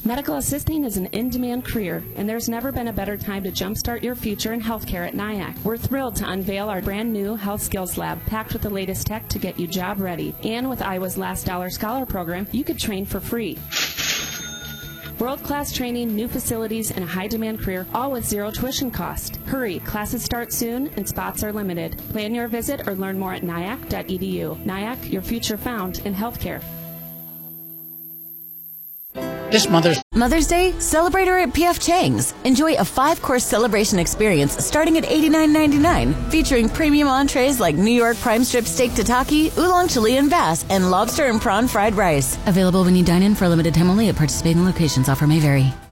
Medical assisting is an in-demand career, and there's never been a better time to jumpstart your future in healthcare at NIAC. We're thrilled to unveil our brand new Health Skills Lab, packed with the latest tech to get you job ready. And with Iowa's Last Dollar Scholar program, you could train for free. World-class training, new facilities, and a high-demand career, all with zero tuition cost. Hurry, classes start soon and spots are limited. Plan your visit or learn more at nyac.edu. NIAC, your future found in healthcare. This Mother's Day, celebrate her at P.F. Chang's. Enjoy a 5-course celebration experience starting at $89.99, featuring premium entrees like New York prime strip steak tataki, oolong Chilean bass, and lobster and prawn fried rice. Available when you dine in for a limited time only at participating locations. Offer may vary.